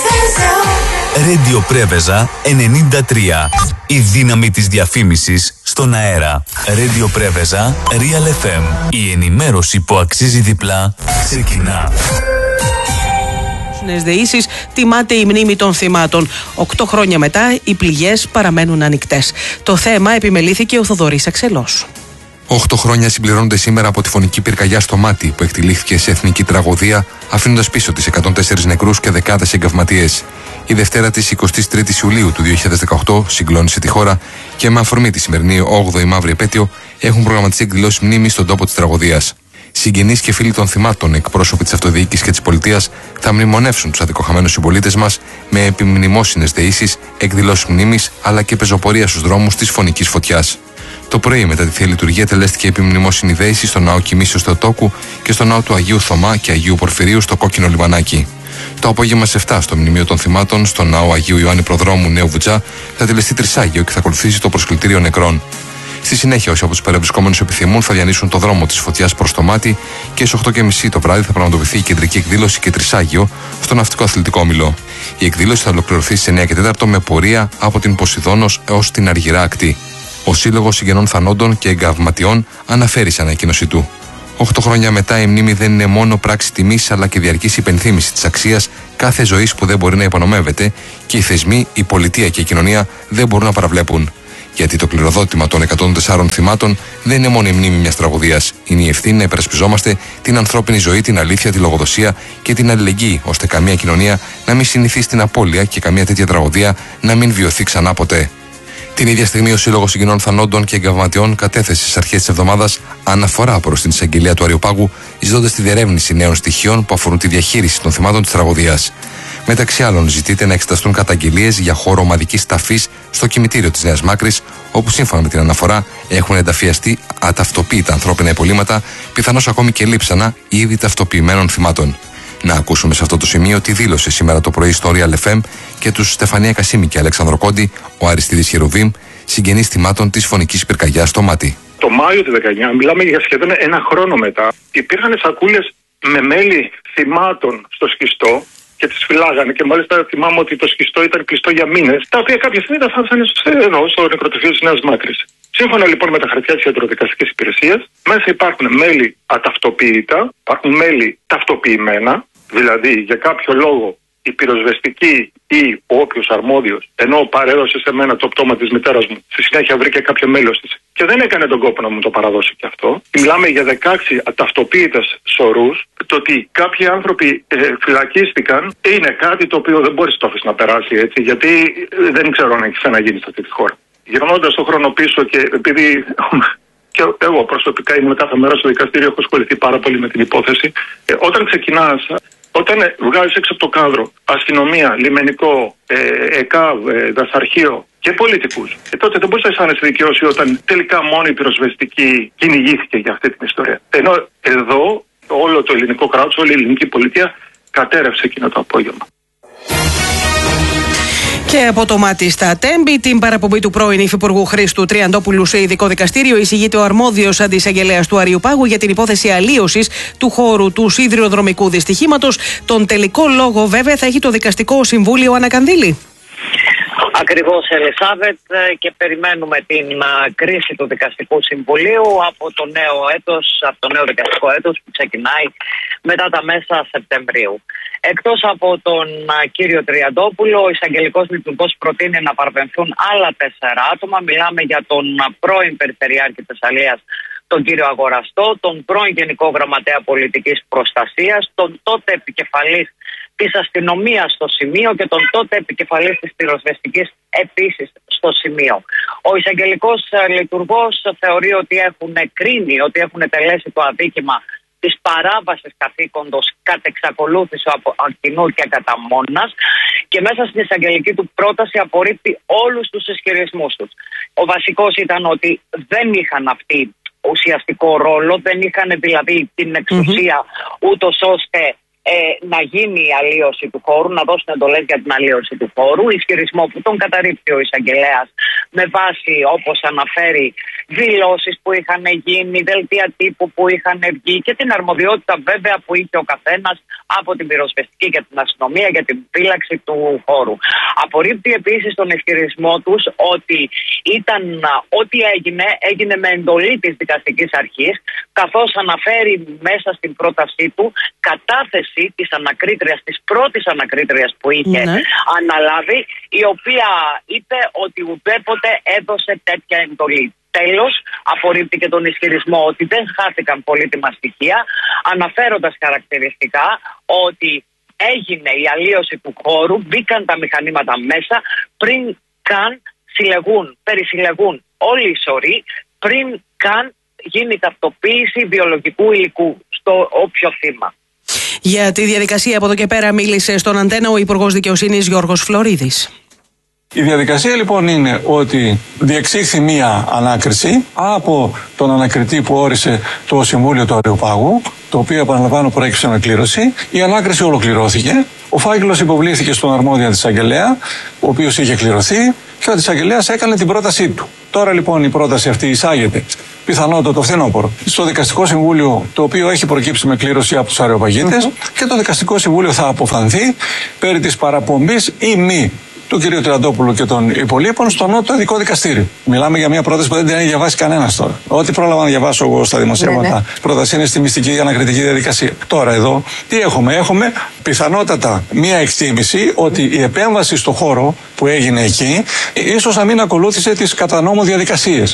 Radio Πρέβεζα 93. Η δύναμη της διαφήμισης στον αέρα. Radio Πρέβεζα Real FM. Η ενημέρωση που αξίζει διπλά ξεκινά. Νέες δεήσεις, τιμάται η μνήμη των θυμάτων. 8 χρόνια μετά, οι πληγές παραμένουν ανοιχτές. Το θέμα επιμελήθηκε ο Θοδωρής Αξελός. 8 χρόνια συμπληρώνονται σήμερα από τη φωνική πυρκαγιά στο Μάτι που εκτελήχθηκε σε εθνική τραγωδία, αφήνοντας πίσω τις 104 νεκρούς και δεκάδες εγκαυματίες. Η Δευτέρα της 23ης Ιουλίου του 2018 συγκλώνησε τη χώρα και με αφορμή τη σημερινή 8η μαύρη επέτειο έχουν προγραμματιστεί εκδηλώσεις μνήμης στον τόπο της τραγωδίας. Συγγενείς και φίλοι των θυμάτων, εκπρόσωποι της αυτοδιοίκησης και της πολιτείας θα μνημονεύσουν τους αδικοχαμένους συμπολίτες μας με επιμνημόσυνες δεήσεις, εκδηλώσεις μνήμης αλλά και πεζοπορία στους δρόμους της φωνικής φωτιάς. Το πρωί, μετά τη Θεία Λειτουργία, τελέστηκε επιμνημόσυνη δέηση στο ναό Κοιμήσεως Θεοτόκου και στο ναό του Αγίου Θωμά και Αγίου Πορφυρίου στο Κόκκινο Λιμανάκι. Το απόγευμα σε 7 στο Μνημείο των Θυμάτων, στο ναό Αγίου Ιωάννη Προδρόμου Νέου Βουτζά, θα τελεστεί τρισάγιο και θα ακολουθήσει το προσκλητήριο νεκρών. Στη συνέχεια, όσοι από τους παρευρισκόμενους επιθυμούν θα διανύσουν το δρόμο της φωτιάς προς το Μάτι και στις 8:30 το βράδυ θα πραγματοποιηθεί η κεντρική εκδήλωση και τρισάγιο στο Ναυτικό Αθλητικό Όμιλο. Η εκδήλωση θα ολοκληρωθεί στις 9:04 με πορεία από την Ποσειδώνος έως την Αργυρά Ακτή. Ο Σύλλογος Συγγενών Θανόντων και Εγκαυματιών αναφέρει σε ανακοίνωσή του. 8 χρόνια μετά, η μνήμη δεν είναι μόνο πράξη τιμής αλλά και διαρκής υπενθύμηση της αξίας κάθε ζωής που δεν μπορεί να υπονομεύεται και οι θεσμοί, η πολιτεία και η κοινωνία δεν μπορούν να παραβλέπουν. Γιατί το κληροδότημα των 104 θυμάτων δεν είναι μόνο η μνήμη μιας τραγωδίας. Είναι η ευθύνη να υπερασπιζόμαστε την ανθρώπινη ζωή, την αλήθεια, τη λογοδοσία και την αλληλεγγύη, ώστε καμία κοινωνία να μην συνηθίσει την απώλεια και καμία τέτοια τραγωδία να μην βιωθεί ξανά ποτέ. Την ίδια στιγμή, ο Σύλλογος Συγγενών Θανόντων και Εγκαυματιών κατέθεσε στις αρχές της εβδομάδας αναφορά προς την εισαγγελία του Αριοπάγου, ζητώντας τη διερεύνηση νέων στοιχείων που αφορούν τη διαχείριση των θυμάτων της τραγωδίας. Μεταξύ άλλων, ζητείται να εξεταστούν καταγγελίες για χώρο ομαδικής ταφής στο κημητήριο της Νέας Μάκρης, όπου σύμφωνα με την αναφορά έχουν ενταφιαστεί αταυτοποίητα ανθρώπινα υπολείμματα, πιθανώς ακόμη και λείψανα ήδη ταυτοποιημένων θυμάτων. Να ακούσουμε σε αυτό το σημείο τι δήλωσε σήμερα το πρωί στο Real FM και τους Στεφανία Κασίμη και Αλέξανδρο Κόντι, ο Αριστίδης Χερουβίμ, συγγενείς θυμάτων της φωνικής πυρκαγιάς στο Μάτι. Το Μάιο του 19, μιλάμε για σχεδόν ένα χρόνο μετά, υπήρχαν σακούλες με μέλη θυμάτων στο σκιστό και τις φυλάγανε. Και μάλιστα θυμάμαι ότι το σκιστό ήταν κλειστό για μήνες, τα οποία κάποια στιγμή τα φτάσανε στο νεκροταφείο της Νέας Μάκρης. Σύμφωνα λοιπόν με τα χαρτιά της ιατροδικαστικής υπηρεσίας, μέσα υπάρχουν μέλη αταυτοποίητα, υπάρχουν μέλη ταυτοποιημένα, δηλαδή για κάποιο λόγο η πυροσβεστική ή ο όποιος αρμόδιος, ενώ παρέδωσε σε μένα το πτώμα της μητέρας μου, στη συνέχεια βρήκε κάποιο μέλος της και δεν έκανε τον κόπο να μου το παραδώσει και αυτό. Μιλάμε για 16 αταυτοποίητες σωρούς. Το ότι κάποιοι άνθρωποι φυλακίστηκαν είναι κάτι το οποίο δεν μπορείς να περάσει έτσι, γιατί δεν ξέρω αν έχει ξαναγίνει σε αυτή τη χώρα. Γυρνώντας τον χρόνο πίσω και επειδή και εγώ προσωπικά ήμουν κάθε μέρα στο δικαστήριο, έχω ασχοληθεί πάρα πολύ με την υπόθεση. Όταν ξεκινάς, όταν βγάζεις έξω από το κάδρο αστυνομία, λιμενικό, ΕΚΑΒ, δασαρχείο και πολιτικούς, τότε δεν μπορείς να αισθάνεσαι δικαιώσει όταν τελικά μόνο η πυροσβεστική κυνηγήθηκε για αυτή την ιστορία. Ενώ εδώ όλο το ελληνικό κράτος, όλη η ελληνική πολιτεία κατέρευσε εκείνο το απόγευμα. Και από το Μάτι στα Τέμπη, την παραπομπή του πρώην Υφυπουργού Χρήστου Τριαντόπουλου σε ειδικό δικαστήριο, εισηγείται ο αρμόδιος αντισαγγελέας του Αριοπάγου για την υπόθεση αλλίωσης του χώρου του σιδηροδρομικού δυστυχήματος. Τον τελικό λόγο, βέβαια, θα έχει το Δικαστικό Συμβούλιο Ανακανδύλη. Ακριβώς, Ελισάβετ, και περιμένουμε την κρίση του Δικαστικού Συμβουλίου από το νέο έτος, από το νέο δικαστικό έτος που ξεκινάει μετά τα μέσα Σεπτεμβρίου. Εκτός από τον κύριο Τριαντόπουλο, ο εισαγγελικός λειτουργός προτείνει να παραπεμφθούν άλλα 4 άτομα. Μιλάμε για τον πρώην Περιφερειάρχη Θεσσαλίας, τον κύριο Αγοραστό, τον πρώην Γενικό Γραμματέα Πολιτικής Προστασίας, τον τότε επικεφαλής της αστυνομίας στο σημείο και τον τότε επικεφαλής της πυροσβεστικής επίσης στο σημείο. Ο εισαγγελικός λειτουργός θεωρεί ότι έχουν κρίνει, ότι έχουν τελέσει το αδίκημα της παράβασης καθήκοντος κατ' εξακολούθηση από κοινού και κατά μόνας και μέσα στην εισαγγελική του πρόταση απορρίπτει όλους τους ισχυρισμούς τους. Ο βασικός ήταν ότι δεν είχαν αυτοί ουσιαστικό ρόλο, δεν είχαν δηλαδή την εξουσία ούτως ώστε να γίνει η αλλίωση του χώρου, να δώσουν εντολές για την αλλίωση του χώρου. Ισχυρισμό που τον καταρρίπτει ο εισαγγελέας με βάση, όπως αναφέρει, δηλώσεις που είχαν γίνει, δελτία τύπου που είχαν βγει και την αρμοδιότητα βέβαια που είχε ο καθένας από την πυροσβεστική και την αστυνομία για την φύλαξη του χώρου. Απορρίπτει επίσης τον ισχυρισμό τους ότι ό,τι έγινε με εντολή της δικαστικής αρχής, καθώς αναφέρει μέσα στην πρότασή του κατάθεση της ανακρίτριας, της πρώτης ανακρίτριας που είχε αναλάβει, η οποία είπε ότι ουδέποτε έδωσε τέτοια εντολή. Τέλος, απορρίπτει και τον ισχυρισμό ότι δεν χάθηκαν πολύτιμα στοιχεία, αναφέροντας χαρακτηριστικά ότι έγινε η αλλίωση του χώρου, μπήκαν τα μηχανήματα μέσα πριν καν περισυλλεγούν όλοι οι σωροί, πριν καν γίνει ταυτοποίηση βιολογικού υλικού στο όποιο θύμα. Για τη διαδικασία από εδώ και πέρα μίλησε στον Αντένα ο Υπουργός Δικαιοσύνης Γιώργος Φλωρίδης. Η διαδικασία λοιπόν είναι ότι διεξήχθη μία ανάκριση από τον ανακριτή που όρισε το Συμβούλιο του Αριοπάγου, το οποίο επαναλαμβάνω προέκυψε ανακλήρωση. Η ανάκριση ολοκληρώθηκε. Ο φάκελος υποβλήθηκε στον αρμόδιο της εισαγγελέα, ο οποίος είχε κληρωθεί, και ο εισαγγελέας έκανε την πρότασή του. Τώρα λοιπόν η πρόταση αυτή εισάγεται πιθανότατα το φθινόπωρο στο Δικαστικό Συμβούλιο, το οποίο έχει προκύψει με κλήρωση από τους Αριοπαγίτες, και το Δικαστικό Συμβούλιο θα αποφανθεί περί της παραπομπής ή μη του κ. Τριαντόπουλου και των υπολείπων στο Νότο Ειδικό Δικαστήριο. Μιλάμε για μια πρόταση που δεν την έχει διαβάσει κανένας τώρα. Ό,τι πρόλαβα να διαβάσω εγώ στα δημοσιεύματα. Πρόταση είναι στη μυστική ανακριτική διαδικασία. Τώρα εδώ τι έχουμε? Έχουμε πιθανότατα μια εκτίμηση ότι η επέμβαση στο χώρο που έγινε εκεί ίσως να μην ακολούθησε τις κατά νόμο διαδικασίες.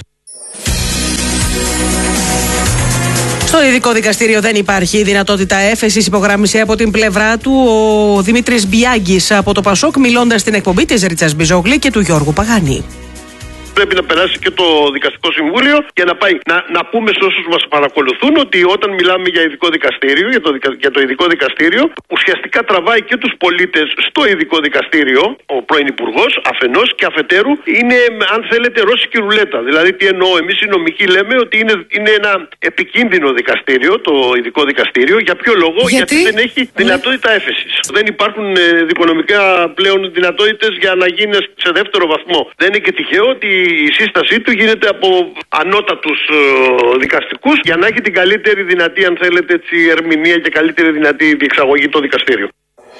Στο Ειδικό Δικαστήριο δεν υπάρχει δυνατότητα έφεσης, υπογράμμισε από την πλευρά του ο Δημήτρης Μπιάγκης από το Πασόκ, μιλώντας στην εκπομπή της Ρίτσας Μπιζόγλη και του Γιώργου Παγάνη. Πρέπει να περάσει και το Δικαστικό Συμβούλιο και να πάει να πούμε σε όσους μας παρακολουθούν ότι όταν μιλάμε για ειδικό δικαστήριο, για το ειδικό δικαστήριο, ουσιαστικά τραβάει και τους πολίτες στο ειδικό δικαστήριο, ο πρώην Υπουργός, αφενός, και αφετέρου είναι, αν θέλετε, ρώσικη ρουλέτα. Δηλαδή, τι εννοώ? Εμείς οι νομικοί λέμε ότι είναι ένα επικίνδυνο δικαστήριο, το ειδικό δικαστήριο. Για ποιο λόγο? Γιατί δεν έχει δυνατότητα έφεσης. Δεν υπάρχουν δικονομικά πλέον δυνατότητες για να γίνει σε δεύτερο βαθμό. Δεν είναι και τυχαίο ότι η σύστασή του γίνεται από ανώτατους δικαστικούς για να έχει την καλύτερη δυνατή, αν θέλετε, έτσι, ερμηνεία και καλύτερη δυνατή διεξαγωγή το δικαστήριο.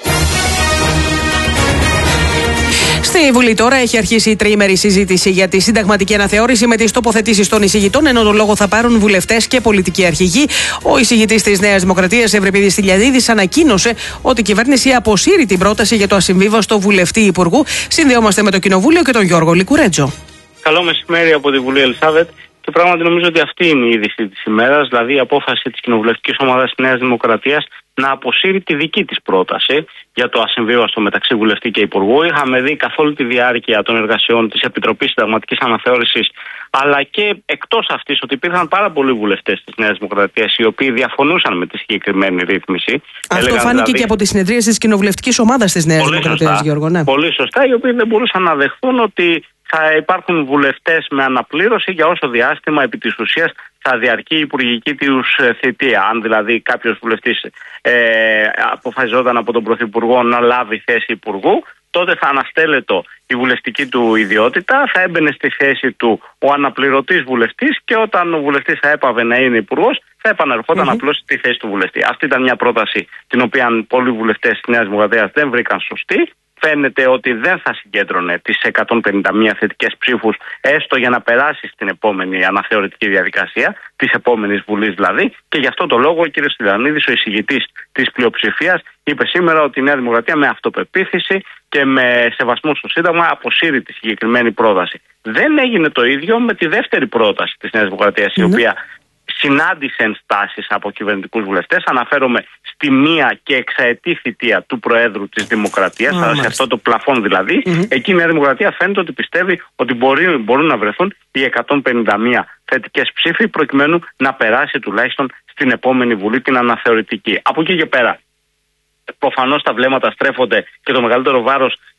Στη Βουλή τώρα έχει αρχίσει η τριήμερη συζήτηση για τη συνταγματική αναθεώρηση με τις τοποθετήσεις των εισηγητών, ενώ τον λόγο θα πάρουν βουλευτές και πολιτικοί αρχηγοί. Ο εισηγητής της Νέας Δημοκρατίας, Ευρυπίδης Στυλιανίδης, ανακοίνωσε ότι η κυβέρνηση αποσύρει την πρόταση για το ασυμβίβαστο βουλευτή υπουργού. Συνδεόμαστε με το Κοινοβούλιο και τον Γιώργο Λικουρέτζο. Καλό μεσημέρι από τη Βουλή, Ελισάβετ. Και πράγματι νομίζω ότι αυτή είναι η είδηση της ημέρας, δηλαδή η απόφαση της κοινοβουλευτικής ομάδας της Νέας Δημοκρατίας να αποσύρει τη δική της πρόταση για το ασυμβίβαστο μεταξύ βουλευτή και υπουργού. Είχαμε δει καθ' όλη τη διάρκεια των εργασιών της Επιτροπής Συνταγματικής Αναθεώρησης, αλλά και εκτός αυτής, ότι υπήρχαν πάρα πολλοί βουλευτές της Νέας Δημοκρατίας οι οποίοι διαφωνούσαν με τη συγκεκριμένη ρύθμιση. Αυτό φάνηκε δηλαδή και από τις συνεδρίες της κοινοβουλευτικής ομάδας της Νέας Δημοκρατίας, Γιώργο. Ναι. Πολύ σωστά, οι οποίοι δεν μπορούσαν να δεχθούν ότι θα υπάρχουν βουλευτές με αναπλήρωση για όσο διάστημα επί της ουσίας θα διαρκεί η υπουργική τους θητεία. Αν δηλαδή κάποιος βουλευτής αποφασιζόταν από τον Πρωθυπουργό να λάβει θέση υπουργού, τότε θα αναστέλλεται η βουλευτική του ιδιότητα, θα έμπαινε στη θέση του ο αναπληρωτής βουλευτής και όταν ο βουλευτής θα έπαβε να είναι υπουργός, θα επανερχόταν απλώς στη θέση του βουλευτή. Αυτή ήταν μια πρόταση την οποία πολλοί βουλευτές της Νέας Δημοκρατίας δεν βρήκαν σωστή. Φαίνεται ότι δεν θα συγκέντρωνε τις 151 θετικές ψήφους έστω για να περάσει στην επόμενη αναθεωρητική διαδικασία, της επόμενης Βουλής δηλαδή, και γι' αυτό το λόγο ο κ. Στυλιανίδης, ο εισηγητής της πλειοψηφίας, είπε σήμερα ότι η Νέα Δημοκρατία με αυτοπεποίθηση και με σεβασμό στο Σύνταγμα αποσύρει τη συγκεκριμένη πρόταση. Δεν έγινε το ίδιο με τη δεύτερη πρόταση της Νέας Δημοκρατίας, η οποία συνάντησε ενστάσεις από κυβερνητικούς βουλευτές. Αναφέρομαι στη μία και εξαετή θητεία του Προέδρου της Δημοκρατίας, σε αυτό το πλαφόν δηλαδή. Εκεί η Νέα Δημοκρατία φαίνεται ότι πιστεύει ότι μπορούν να βρεθούν οι 151 θετικές ψήφοι προκειμένου να περάσει τουλάχιστον στην επόμενη Βουλή την αναθεωρητική. Από εκεί και πέρα, προφανώς τα βλέμματα στρέφονται και το μεγαλύτερο βάρος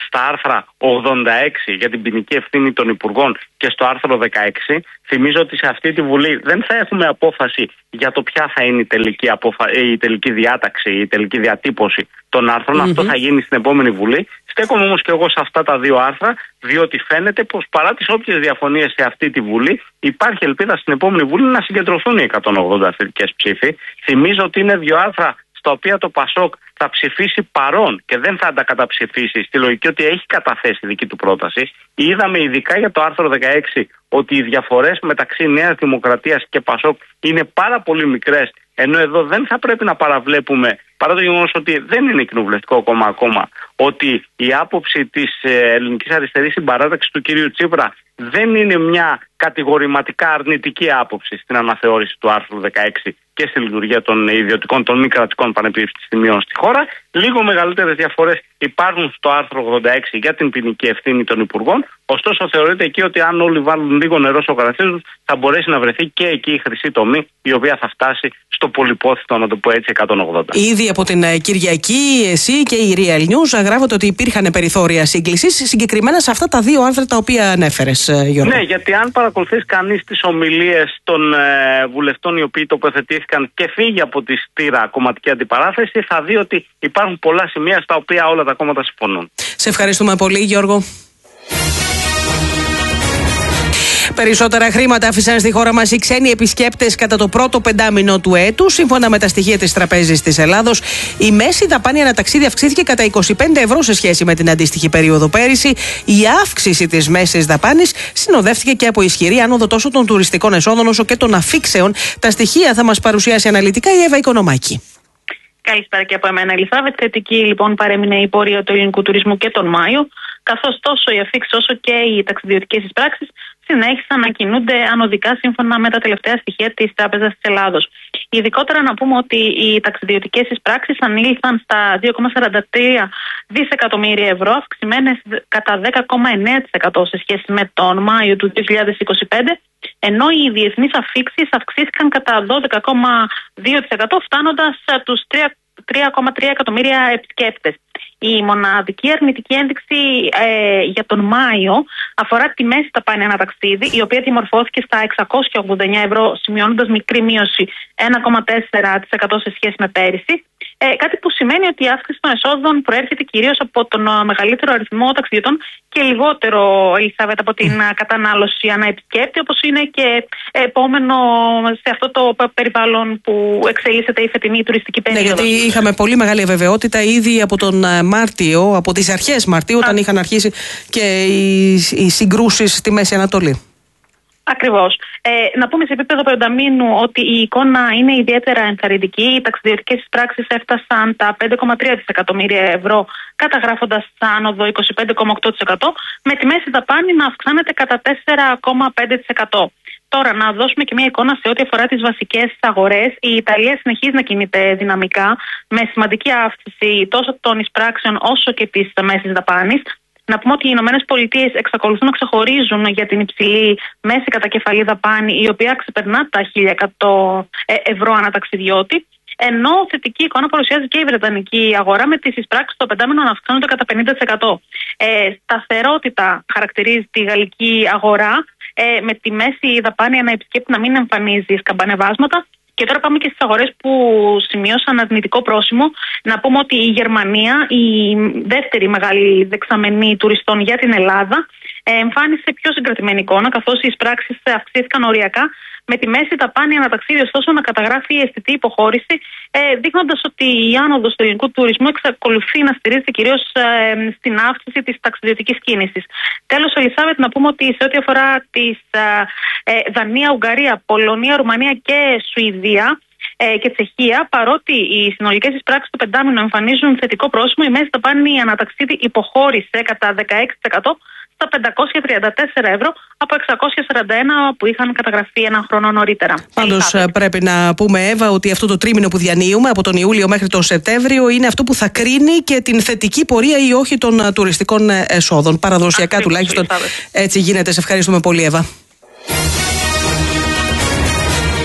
στα άρθρα 86 για την ποινική ευθύνη των υπουργών και στο άρθρο 16. Θυμίζω ότι σε αυτή τη Βουλή δεν θα έχουμε απόφαση για το ποια θα είναι η τελική διάταξη, η τελική διατύπωση των άρθρων. Αυτό θα γίνει στην επόμενη Βουλή. Στέκομαι όμως και εγώ σε αυτά τα δύο άρθρα, διότι φαίνεται πως παρά τις όποιες διαφωνίες σε αυτή τη Βουλή, υπάρχει ελπίδα στην επόμενη Βουλή να συγκεντρωθούν οι 180 θετικές ψήφοι. Θυμίζω ότι είναι δύο άρθρα στα οποία το ΠΑΣΟΚ θα ψηφίσει παρόν και δεν θα τα καταψηφίσει, στη λογική ότι έχει καταθέσει δική του πρόταση. Είδαμε ειδικά για το άρθρο 16 ότι οι διαφορές μεταξύ Νέας Δημοκρατίας και ΠΑΣΟΚ είναι πάρα πολύ μικρές, ενώ εδώ δεν θα πρέπει να παραβλέπουμε, παρά το γεγονός ότι δεν είναι κοινοβουλευτικό κόμμα ακόμα, ότι η άποψη της Ελληνικής Αριστερής συμπαράταξης του κυρίου Τσίπρα δεν είναι μια κατηγορηματικά αρνητική άποψη στην αναθεώρηση του άρθρου 16 και στη λειτουργία των ιδιωτικών, των μη κρατικών πανεπιστημίων στη χώρα. Λίγο μεγαλύτερες διαφορές υπάρχουν στο άρθρο 86 για την ποινική ευθύνη των υπουργών. Ωστόσο, θεωρείται εκεί ότι αν όλοι βάλουν λίγο νερό στο κρασί τους, θα μπορέσει να βρεθεί και εκεί η χρυσή τομή, η οποία θα φτάσει στο πολυπόθητο, να το πω έτσι, 180. Ήδη από την Κυριακή, εσύ και η Real News γράφατε ότι υπήρχαν περιθώρια σύγκλησης, συγκεκριμένα σε αυτά τα δύο άρθρα τα οποία ανέφερες, Γιώργο. Ναι, γιατί αν παρακολουθείς κανείς τις ομιλίες των βουλευτών οι οποίοι τοποθετήθηκαν και φύγει από τη στήρα κομματική αντιπαράθεση, θα δει ότι υπάρχουν πολλά σημεία στα οποία όλα τα κόμματα συμφωνούν. Σε ευχαριστούμε πολύ, Γιώργο. Περισσότερα χρήματα άφησαν στη χώρα μας οι ξένοι επισκέπτες κατά το πρώτο πεντάμηνο του έτους. Σύμφωνα με τα στοιχεία της Τραπέζης της Ελλάδος, η μέση δαπάνη ανά ταξίδι αυξήθηκε κατά 25 ευρώ σε σχέση με την αντίστοιχη περίοδο πέρυσι. Η αύξηση της μέσης δαπάνης συνοδεύτηκε και από ισχυρή άνοδο τόσο των τουριστικών εσόδων όσο και των αφήξεων. Τα στοιχεία θα μας παρουσιάσει αναλυτικά η Εύα Οικονομάκη. Καλησπέρα και από εμένα, Ελισάβετ. Θετική λοιπόν παρέμεινε η πορεία του ελληνικού τουρισμού και τον Μάιο, καθώς τόσο οι αφήξεις όσο και οι ταξιδιωτικές εισπράξεις συνέχισαν να κινούνται ανωδικά σύμφωνα με τα τελευταία στοιχεία της Τράπεζας της Ελλάδος. Ειδικότερα να πούμε ότι οι ταξιδιωτικές εισπράξεις ανήλθαν στα 2,43 δισεκατομμύρια ευρώ, αυξημένες κατά 10,9% σε σχέση με τον Μάιο του 2025, ενώ οι διεθνείς αφήξεις αυξήθηκαν κατά 12,2%, φτάνοντας τους 3,3 εκατομμύρια επισκέπτες. Η μοναδική αρνητική ένδειξη για τον Μάιο αφορά τη μέση δαπάνη ανά ταξίδι, η οποία διαμορφώθηκε στα 689 ευρώ, σημειώνοντας μικρή μείωση 1,4% σε σχέση με πέρυσι. Κάτι που σημαίνει ότι η αύξηση των εσόδων προέρχεται κυρίως από τον μεγαλύτερο αριθμό ταξιδιωτών και λιγότερο, Ελισάβετ, από την κατανάλωση ανά επισκέπτη, όπως είναι και επόμενο σε αυτό το περιβάλλον που εξελίσσεται η φετινή τουριστική περίοδος. Ναι, γιατί είχαμε πολύ μεγάλη αβεβαιότητα ήδη από τον Μάρτιο, από τις αρχές Μαρτίου, όταν είχαν αρχίσει και οι συγκρούσεις στη Μέση Ανατολή. Ακριβώς. Να πούμε σε επίπεδο πενταμήνου ότι η εικόνα είναι ιδιαίτερα ενθαρρυντική. Οι ταξιδιωτικές εισπράξεις έφτασαν τα 5,3 δισεκατομμύρια ευρώ, καταγράφοντας άνοδο 25,8%, με τη μέση δαπάνη να αυξάνεται κατά 4,5%. Τώρα, να δώσουμε και μια εικόνα σε ό,τι αφορά τις βασικές αγορές. Η Ιταλία συνεχίζει να κινείται δυναμικά, με σημαντική αύξηση τόσο των εισπράξεων όσο και της μέσης δαπάνης. Να πούμε ότι οι Ηνωμένες Πολιτείες εξακολουθούν να ξεχωρίζουν για την υψηλή μέση κατακεφαλή δαπάνη, η οποία ξεπερνά τα 1.100 ευρώ ανά ταξιδιώτη. Ενώ θετική εικόνα παρουσιάζει και η Βρετανική αγορά, με τις εισπράξεις στο πεντάμηνο να αυξάνονται κατά 50%. Σταθερότητα χαρακτηρίζει τη γαλλική αγορά, με τη μέση δαπάνη ανά επισκέπτη να μην εμφανίζει σκαμπανεβάσματα. Και τώρα πάμε και στις αγορές που σημείωσαν αρνητικό πρόσημο. Να πούμε ότι η Γερμανία, η δεύτερη μεγάλη δεξαμενή τουριστών για την Ελλάδα, εμφάνισε πιο συγκρατημένη εικόνα, καθώς οι εισπράξεις αυξήθηκαν οριακά, με τη μέση δαπάνη ανά ταξίδι ωστόσο να καταγράφει αισθητή υποχώρηση, δείχνοντας ότι η άνοδος του ελληνικού τουρισμού εξακολουθεί να στηρίζεται κυρίως στην αύξηση της ταξιδιωτικής κίνησης. Τέλος, Ελισάβετ, να πούμε ότι σε ό,τι αφορά τις Δανία, Ουγγαρία, Πολωνία, Ρουμανία και Σουηδία και Τσεχία, παρότι οι συνολικές εισπράξεις του πεντάμηνου εμφανίζουν θετικό πρόσημο, η μέση δαπάνη ανά ταξίδι υποχώρησε κατά 16% στα 534 ευρώ από 641 που είχαν καταγραφεί ένα χρόνο νωρίτερα. Πάντως πρέπει να πούμε, Εύα, ότι αυτό το τρίμηνο που διανύουμε από τον Ιούλιο μέχρι τον Σεπτέμβριο είναι αυτό που θα κρίνει και την θετική πορεία ή όχι των τουριστικών εσόδων. Παραδοσιακά τουλάχιστον έτσι γίνεται. Σε ευχαριστούμε πολύ, Εύα.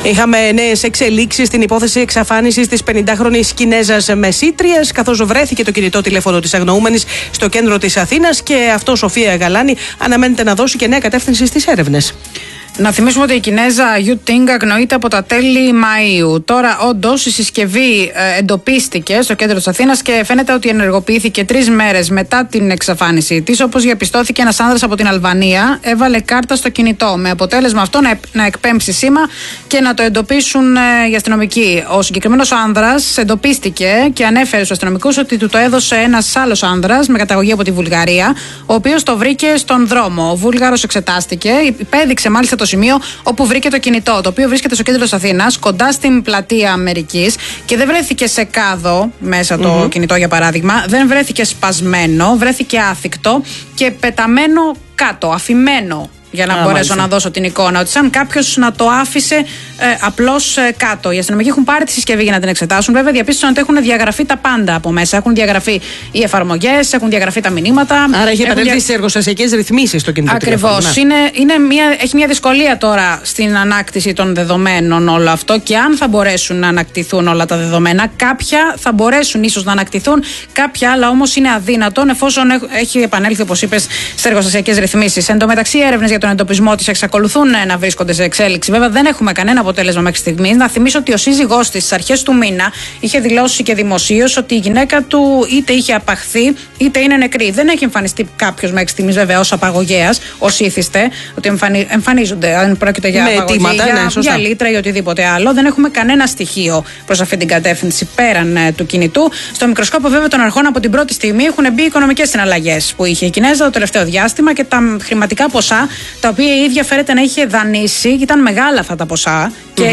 Είχαμε νέες εξελίξεις στην υπόθεση εξαφάνισης της 50χρονης Κινέζας μεσήτριας, καθώς βρέθηκε το κινητό τηλέφωνο της αγνοούμενης στο κέντρο της Αθήνας και αυτό, Σοφία Γαλάνη, αναμένεται να δώσει και νέα κατεύθυνση στις έρευνες. Να θυμίσουμε ότι η Κινέζα Γιου Τίνγκ αγνοείται από τα τέλη Μαΐου. Τώρα, όντως, η συσκευή εντοπίστηκε στο κέντρο της Αθήνας και φαίνεται ότι ενεργοποιήθηκε 3 μέρες μετά την εξαφάνισή της. Όπως διαπιστώθηκε, ένας άνδρας από την Αλβανία έβαλε κάρτα στο κινητό, με αποτέλεσμα αυτό να εκπέμψει σήμα και να το εντοπίσουν οι αστυνομικοί. Ο συγκεκριμένος άνδρας εντοπίστηκε και ανέφερε στους αστυνομικούς ότι του το έδωσε ένας άλλος άνδρας με καταγωγή από τη Βουλγαρία, ο οποίος το βρήκε στον δρόμο. Ο Βούλγαρος εξετάστηκε, υπέδειξε μάλιστα το σημείο όπου βρήκε το κινητό, το οποίο βρίσκεται στο κέντρο της Αθήνας, κοντά στην πλατεία Αμερικής, και δεν βρέθηκε σε κάδο μέσα το κινητό, για παράδειγμα, δεν βρέθηκε σπασμένο, βρέθηκε άθικτο και πεταμένο κάτω, αφημένο. Για να μπορέσω να δώσω την εικόνα, ότι σαν κάποιος να το άφησε απλώς κάτω. Οι αστυνομικοί έχουν πάρει τη συσκευή για να την εξετάσουν. Βέβαια, διαπίστωσαν ότι έχουν διαγραφεί τα πάντα από μέσα. Έχουν διαγραφεί οι εφαρμογές, έχουν διαγραφεί τα μηνύματα. Άρα έχει επανέλθει στις εργοστασιακές ρυθμίσεις το κινητό. Ακριβώς. Έχει μια δυσκολία τώρα στην ανάκτηση των δεδομένων όλο αυτό, και αν θα μπορέσουν να ανακτηθούν όλα τα δεδομένα. Κάποια θα μπορέσουν ίσως να ανακτηθούν, κάποια άλλα όμως είναι αδύνατον, εφόσον έχει επανέλθει, όπως είπες, στις εργοστασιακές ρυθμίσεις. Εν τω μεταξύ, έρευνες για τον εντοπισμό της εξακολουθούν να βρίσκονται σε εξέλιξη. Βέβαια, δεν έχουμε κανένα αποτέλεσμα μέχρι στιγμής. Να θυμίσω ότι ο σύζυγός της στις αρχές του μήνα είχε δηλώσει και δημοσίως ότι η γυναίκα του είτε είχε απαχθεί είτε είναι νεκρή. Δεν έχει εμφανιστεί κάποιος μέχρι στιγμής, βέβαια, ως απαγωγέας, ως ήθιστε, ότι εμφανίζονται, αν πρόκειται για απαγωγή, για λίτρα ή οτιδήποτε άλλο. Δεν έχουμε κανένα στοιχείο προς αυτή την κατεύθυνση πέραν του κινητού. Στο μικροσκόπο, βέβαια, των αρχών από την πρώτη στιγμή έχουν μπει οικονομικές συναλλαγές που είχε η Κινέζα το τελευταίο διάστημα και τα χρηματικά ποσά, τα οποία η ίδια φέρεται να είχε δανείσει. Ήταν μεγάλα αυτά τα ποσά και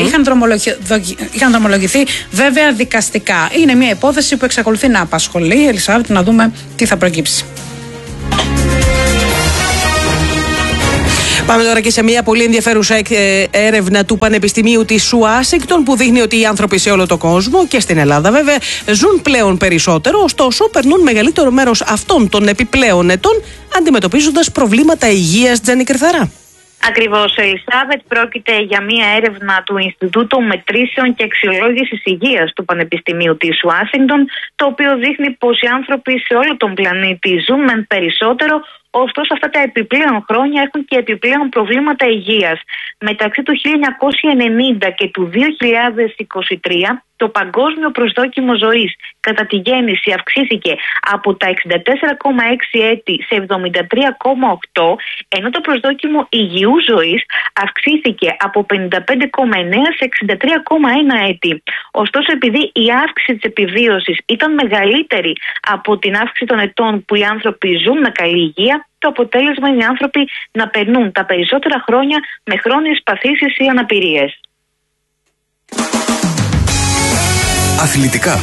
είχαν δρομολογηθεί βέβαια δικαστικά. Είναι μια υπόθεση που εξακολουθεί να απασχολεί. Ελισάβετ, να δούμε τι θα προκύψει. Πάμε τώρα και σε μια πολύ ενδιαφέρουσα έρευνα του Πανεπιστημίου της Ουάσιγκτον, που δείχνει ότι οι άνθρωποι σε όλο τον κόσμο και στην Ελλάδα βέβαια ζουν πλέον περισσότερο, ωστόσο περνούν μεγαλύτερο μέρος αυτών των επιπλέον ετών αντιμετωπίζοντας προβλήματα υγείας. Τζέννη Κρυθαρά. Ακριβώς, Ελισάβετ, πρόκειται για μια έρευνα του Ινστιτούτου Μετρήσεων και Αξιολόγησης Υγείας του Πανεπιστημίου της Ουάσιγκτον, το οποίο δείχνει πως οι άνθρωποι σε όλο τον πλανήτη ζουν μεν περισσότερο, ωστόσο αυτά τα επιπλέον χρόνια έχουν και επιπλέον προβλήματα υγείας. Μεταξύ του 1990 και του 2023 το παγκόσμιο προσδόκιμο ζωής κατά τη γέννηση αυξήθηκε από τα 64,6 έτη σε 73,8, ενώ το προσδόκιμο υγιούς ζωής αυξήθηκε από 55,9 σε 63,1 έτη. Ωστόσο, επειδή η αύξηση της επιβίωσης ήταν μεγαλύτερη από την αύξηση των ετών που οι άνθρωποι ζουν με καλή υγεία, το αποτέλεσμα είναι οι άνθρωποι να περνούν τα περισσότερα χρόνια με χρόνιες παθήσεις ή αναπηρίες. Αθλητικά.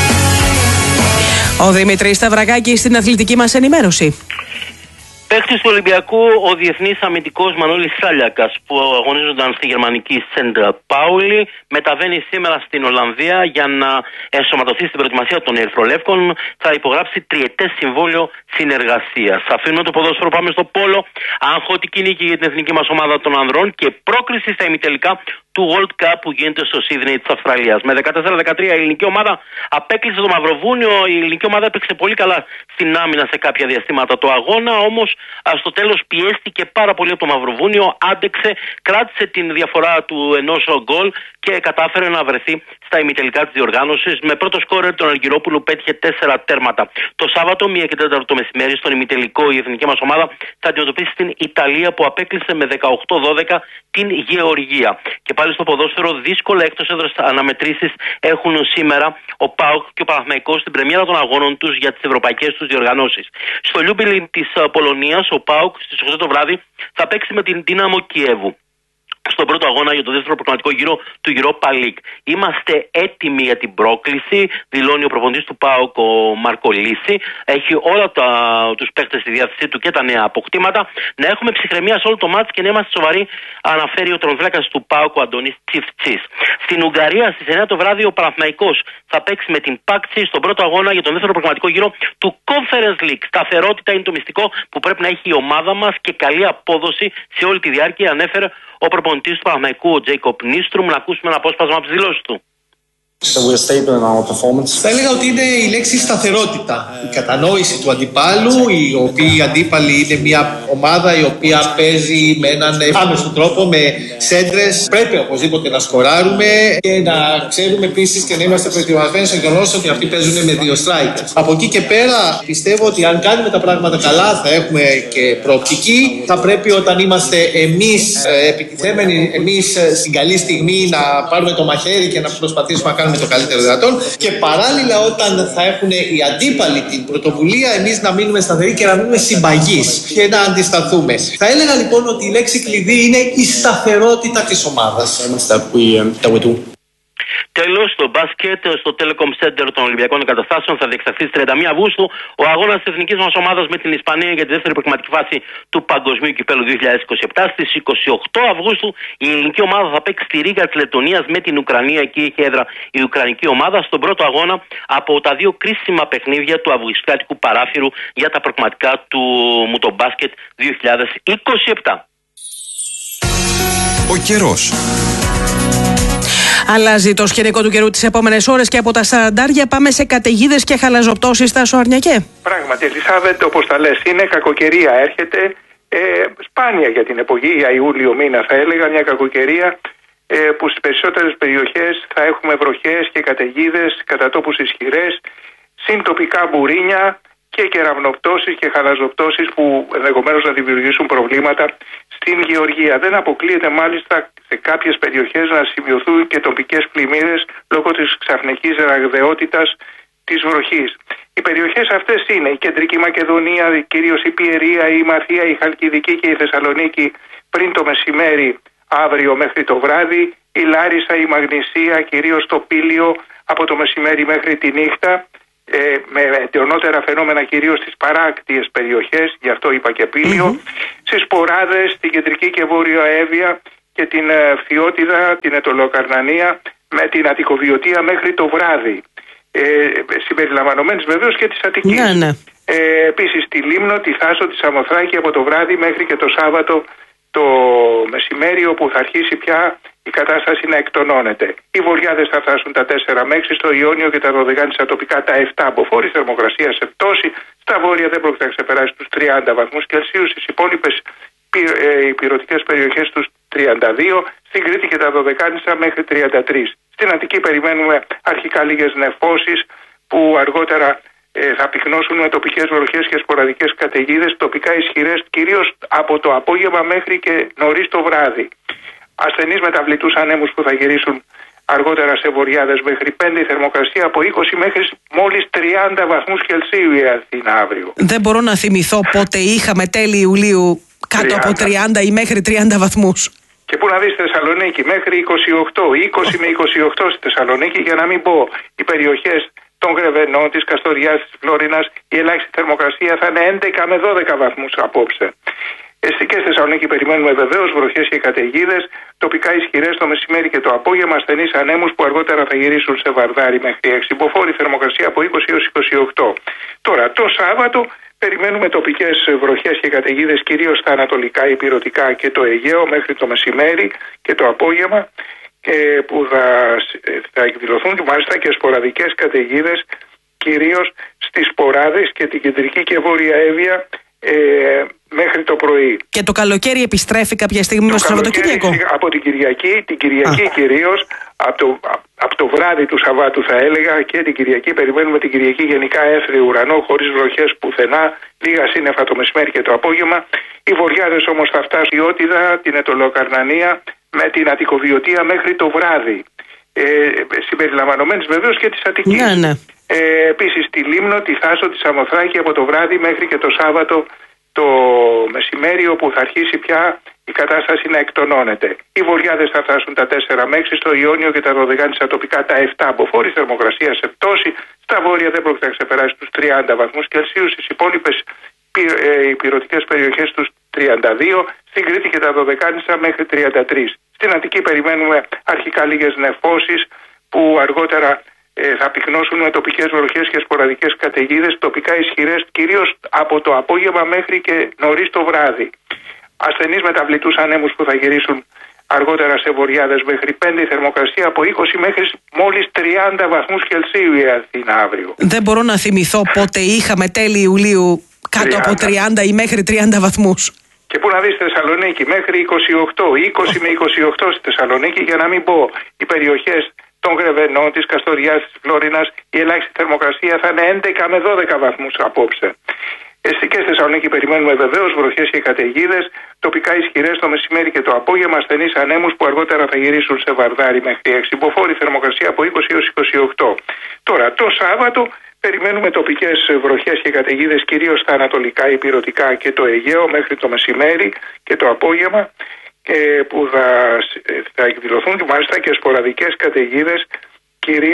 Ο Δημήτρης Σταυρακάκης στην αθλητική μας ενημέρωση. Παίκτης του Ολυμπιακού, ο διεθνής αμυντικός Μανώλης Σάλιακας, που αγωνίζονταν στη γερμανική Σεντ Πάουλη, μεταβαίνει σήμερα στην Ολλανδία για να ενσωματωθεί στην προετοιμασία των Ερυθρολεύκων. Θα υπογράψει τριετές συμβόλαιο συνεργασίας. Αφήνω το ποδόσφαιρο, πάμε στο πόλο. Αγχωτική νίκη για την εθνική μας ομάδα των ανδρών και πρόκριση στα ημιτελικά του World Cup που γίνεται στο Σίδνεϊ της Αυστραλίας. Με 14-13 η ελληνική ομάδα απέκλεισε το Μαυροβούνιο. Η ελληνική ομάδα έπαιξε πολύ καλά στην άμυνα σε κάποια διαστήματα το αγώνα, όμως στο τέλος πιέστηκε πάρα πολύ από το Μαυροβούνιο, άντεξε, κράτησε την διαφορά του ενός γκολ και κατάφερε να βρεθεί στα ημιτελικά της διοργάνωσης. Με πρώτο σκόρερ τον Αργυρόπουλο πέτυχε 4 τέρματα. Το Σάββατο, 1:04 το μεσημέρι, στον ημιτελικό η εθνική μας ομάδα θα αντιμετωπίσει την Ιταλία που απέκλεισε με 18-12 την Γεωργία. Και πάλι στο ποδόσφαιρο, δύσκολα εκτός έδρας αναμετρήσεις έχουν σήμερα ο ΠΑΟΚ και ο Παναθηναϊκός στην πρεμιέρα των αγώνων τους για τις ευρωπαϊκές τους διοργανώσεις. Στο Λιούμπιλιν της Πολωνίας, ο ΠΑΟΚ στις 8 το βράδυ θα παίξει με την Δύναμο Κιέβου στον πρώτο αγώνα για το δεύτερο προκριματικό γύρο του Europa League. Είμαστε έτοιμοι για την πρόκληση, δηλώνει ο προπονητής του ΠΑΟΚ, ο Μαρκολίση. Έχει όλα τους παίκτες στη διάθεσή του και τα νέα αποκτήματα. Να έχουμε ψυχραιμία σε όλο το μάτς και να είμαστε σοβαροί, αναφέρει ο τερματοφύλακας του ΠΑΟΚ, ο Αντώνης Τσιφτσής. Στην Ουγγαρία στις 9 το βράδυ ο Παναθηναϊκός θα παίξει με την Πάκτση στον πρώτο αγώνα για τον δεύτερο προκριματικό γύρο του Conference League. Σταθερότητα είναι το μυστικό που πρέπει να έχει η ομάδα μας και καλή απόδοση σε όλη τη διάρκεια, ανέφερε ο προπονητής του Παναθηναϊκού, ο Τζέικοπ Νίστρουμ. Να ακούσουμε ένα απόσπασμα από τις δηλώσεις του. Θα έλεγα ότι είναι η λέξη σταθερότητα. Η κατανόηση του αντιπάλου, οι οποίοι αντίπαλοι είναι μια ομάδα η οποία παίζει με έναν άμεσο τρόπο, με σέντρες. Πρέπει οπωσδήποτε να σκοράρουμε και να ξέρουμε επίσης και να είμαστε προετοιμασμένοι στο γεγονός ότι αυτοί παίζουν με 2 strikers. Από εκεί και πέρα πιστεύω ότι αν κάνουμε τα πράγματα καλά θα έχουμε και προοπτική. Θα πρέπει όταν είμαστε εμείς επιτιθέμενοι, εμείς στην καλή στιγμή να πάρουμε το μαχαίρι και να προσπαθήσουμε να κάνουμε το καλύτερο δυνατόν, και παράλληλα όταν θα έχουν οι αντίπαλοι την πρωτοβουλία, εμείς να μείνουμε σταθεροί και να μείνουμε συμπαγείς και να αντισταθούμε. Θα έλεγα λοιπόν ότι η λέξη κλειδί είναι η σταθερότητα της ομάδας. Τέλος, στο μπάσκετ, στο Telecom Center των Ολυμπιακών Εγκαταστάσεων θα διεξαχθεί στις 31 Αυγούστου ο αγώνας της εθνικής μας ομάδας με την Ισπανία για τη δεύτερη προκριματική φάση του Παγκοσμίου Κυπέλλου 2027. Στις 28 Αυγούστου η ελληνική ομάδα θα παίξει στη Ρήγα της Λεττονίας με την Ουκρανία. Εκεί έχει έδρα η Ουκρανική ομάδα στον πρώτο αγώνα από τα 2 κρίσιμα παιχνίδια του αυγουστιάτικου παράθυρου για τα προκριματικά του Μουτομπάσκετ 2027. Ο καιρός. Αλλάζει το σκηνικό του καιρού τις επόμενες ώρες και από τα 40 πάμε σε καταιγίδες και χαλαζοπτώσεις στα Σοαρνιακέ. Πράγματι, Ελισάβετ, όπως τα λες, είναι κακοκαιρία. Έρχεται σπάνια για την εποχή, για Ιούλιο μήνα θα έλεγα, μια κακοκαιρία που στις περισσότερες περιοχές θα έχουμε βροχές και καταιγίδες, κατά τόπους ισχυρές, συν τοπικά μπουρίνια και κεραυνοπτώσεις και χαλαζοπτώσεις που ενδεχομένως να δημιουργήσουν προβλήματα στην Γεωργία. Δεν αποκλείεται μάλιστα σε κάποιες περιοχές να σημειωθούν και τοπικές πλημμύρες λόγω της ξαφνικής ραγδαιότητας της βροχής. Οι περιοχές αυτές είναι η Κεντρική Μακεδονία, κυρίως η Πιερία, η Μαθία, η Χαλκιδική και η Θεσσαλονίκη πριν το μεσημέρι αύριο μέχρι το βράδυ, η Λάρισα, η Μαγνησία, κυρίως το Πήλιο από το μεσημέρι μέχρι τη νύχτα, με εντονότερα φαινόμενα κυρίως στις παράκτιες περιοχές, γι' αυτό είπα και Πήλιο, στις Ποράδες, στην Κεντρική και Βόρεια Εύβοια και την Φθιώτιδα, την Αιτωλοκαρνανία με την Αττικοβιωτία μέχρι το βράδυ, συμπεριλαμβανομένης βεβαίως και της Αττικής. Επίσης τη Λίμνο, τη Θάσο, τη Σαμοθράκη από το βράδυ μέχρι και το Σάββατο το μεσημέρι, όπου θα αρχίσει πια η κατάσταση να εκτονώνεται. Οι βορειάδες θα φτάσουν τα 4 με 6, στο Ιόνιο και τα Δωδεκάνησα τοπικά τα 7 από φόρη θερμοκρασία σε πτώση. Στα βόρεια δεν πρόκειται να ξεπεράσει τους 30 βαθμούς Κελσίου, στις υπόλοιπες υπηρετικές περιοχές τους 32, στην Κρήτη και τα Δωδεκάνησα μέχρι 33. Στην Αττική περιμένουμε αρχικά λίγες νεφώσεις που αργότερα θα πυκνώσουν με τοπικές βροχές και σποραδικές καταιγίδες, τοπικά ισχυρές κυρίως από το απόγευμα μέχρι και νωρίς το βράδυ. Ασθενείς μεταβλητούς ανέμους που θα γυρίσουν αργότερα σε βορειάδες μέχρι 5, η θερμοκρασία από 20 μέχρι μόλις 30 βαθμούς Κελσίου η Αθήνα αύριο. Δεν μπορώ να θυμηθώ πότε είχαμε τέλη Ιουλίου κάτω από 30 ή μέχρι 30 βαθμούς. Και πού να δεις Θεσσαλονίκη μέχρι 28, 20 με 28 στη Θεσσαλονίκη, για να μην πω οι περιοχές των Γρεβενών, της Καστοριάς, της Φλόρινας, η ελάχιστη θερμοκρασία θα είναι 11 με 12 βαθμούς απόψε. Και στη Θεσσαλονίκη περιμένουμε βεβαίως βροχές και καταιγίδες, τοπικά ισχυρές το μεσημέρι και το απόγευμα, ασθενείς ανέμους που αργότερα θα γυρίσουν σε βαρδάρι μέχρι 6. Υποφόρη θερμοκρασία από 20 έως 28. Τώρα το Σάββατο περιμένουμε τοπικές βροχές και καταιγίδες κυρίως στα ανατολικά, ηπειρωτικά και το Αιγαίο μέχρι το μεσημέρι και το απόγευμα, που θα εκδηλωθούν και μάλιστα και σποραδικές καταιγίδες κυρίως στις Ποράδες και την Κεντρική και Βόρεια Εύβοια μέχρι το πρωί. Και το καλοκαίρι επιστρέφει κάποια στιγμή στο Σαββατοκύριακο? Από την Κυριακή κυρίως, από το βράδυ του Σαββάτου θα έλεγα, και την Κυριακή περιμένουμε την Κυριακή γενικά έθριο ουρανό, χωρίς βροχές πουθενά, λίγα σύννεφα το μεσημέρι και το απόγευμα. Οι βορειάδες όμως θα φτάσουν η Ιώτιδα, την Αιτωλοκαρνανία με την Αττικοβιωτία μέχρι το βράδυ, συμπεριλαμβανομένης βεβαίως και της Αττικής. Επίσης τη Λίμνο, τη Θάσο, τη Σαμοθράκη από το βράδυ μέχρι και το Σάββατο το μεσημέρι, όπου θα αρχίσει πια η κατάσταση να εκτονώνεται. Οι βορειάδες θα φτάσουν τα 4 με 6, στο Ιόνιο και τα Δωδεκάνησα τοπικά τα 7 από φόρη θερμοκρασία σε πτώση. Στα βόρεια δεν πρόκειται να ξεπεράσει τους 30 βαθμούς Κελσίου, στις υπόλοιπες υπηρετικές περιοχές τους 32, στην Κρήτη και τα Δωδεκάνησα μέχρι 33. Στην Αττική περιμένουμε αρχικά λίγες νεφώσεις που αργότερα θα πυκνώσουν με τοπικές βροχές και σποραδικές καταιγίδες, τοπικά ισχυρές κυρίως από το απόγευμα μέχρι και νωρίς το βράδυ. Ασθενείς μεταβλητούς ανέμους που θα γυρίσουν αργότερα σε βοριάδες μέχρι 5, η θερμοκρασία από 20 μέχρι μόλις 30 βαθμούς Κελσίου η Αθήνα αύριο. Δεν μπορώ να θυμηθώ πότε είχαμε τέλη Ιουλίου κάτω από 30 ή μέχρι 30 βαθμούς. Και πού να δεις Θεσσαλονίκη, μέχρι 28, 20 με 28 στη Θεσσαλονίκη, για να μην πω οι περιοχές των Γρεβενών, της Καστοριάς, της Φλόρινας, η ελάχιστη θερμοκρασία θα είναι 11 με 12 βαθμούς απόψε. Και στη Θεσσαλονίκη περιμένουμε βεβαίως βροχές και καταιγίδες, τοπικά ισχυρές το μεσημέρι και το απόγευμα, ασθενείς ανέμους που αργότερα θα γυρίσουν σε βαρδάρι μέχρι 6. Υποφόρη θερμοκρασία από 20 έως 28. Τώρα, το Σάββατο περιμένουμε τοπικές βροχές και καταιγίδες κυρίως στα ανατολικά, ηπειρωτικά και το Αιγαίο μέχρι το μεσημέρι και το απόγευμα, που θα εκδηλωθούν και μάλιστα και σποραδικές καταιγίδες κυρίως